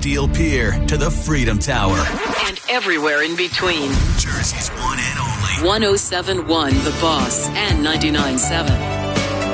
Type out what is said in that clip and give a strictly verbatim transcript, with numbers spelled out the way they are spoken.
Steel Pier to the Freedom Tower. And everywhere in between. Jersey's one and only. one oh seven point one The Boss and ninety-nine point seven.